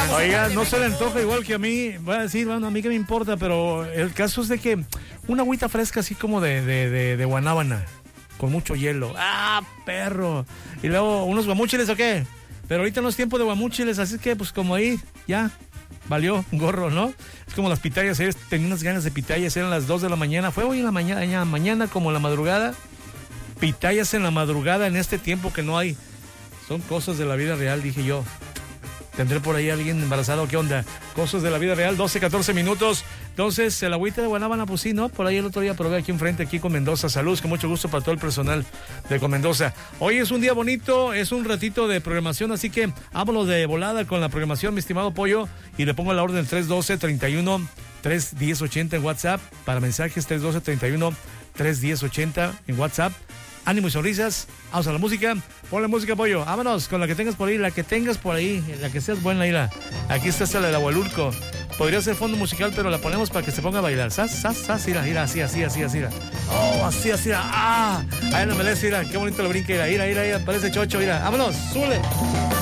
Oiga, no se le antoja igual que a mí. Voy a decir, bueno, a mí que me importa, pero el caso es de que una agüita fresca así como de guanábana, con mucho hielo. ¡Ah, perro! Y luego, ¿unos guamúchiles o qué? Pero ahorita no es tiempo de guamúchiles, así que pues como ahí, ya, valió un gorro, ¿no? Es como las pitayas, ayer tenía unas ganas de pitayas, eran las 2 de la mañana. Fue hoy en la mañana como en la madrugada. Pitayas en la madrugada en este tiempo que no hay. Son cosas de la vida real, dije yo. ¿Tendré por ahí alguien embarazado? ¿Qué onda? Cosas de la vida real, 12, 14 minutos. Entonces, el agüita de guanábana, pues sí, ¿no? Por ahí el otro día probé aquí enfrente, aquí con Mendoza. Saludos, con mucho gusto para todo el personal de con Mendoza. Hoy es un día bonito, es un ratito de programación, así que hábalo de volada con la programación, mi estimado Pollo, y le pongo la orden 312-31-310-80 en WhatsApp, para mensajes 312-31-310-80 en WhatsApp. Ánimo y sonrisas, vamos a la música. Pon la música, Pollo, vámonos con la que tengas por ahí, la que seas buena, Ira. Aquí está esta del Abuelurco. Podría ser fondo musical, pero la ponemos para que se ponga a bailar. Sas, ira, así. Oh, así, ah, ahí no me lees, ira, qué bonito lo brinca, ira, parece chocho, ira. Vámonos, súbele.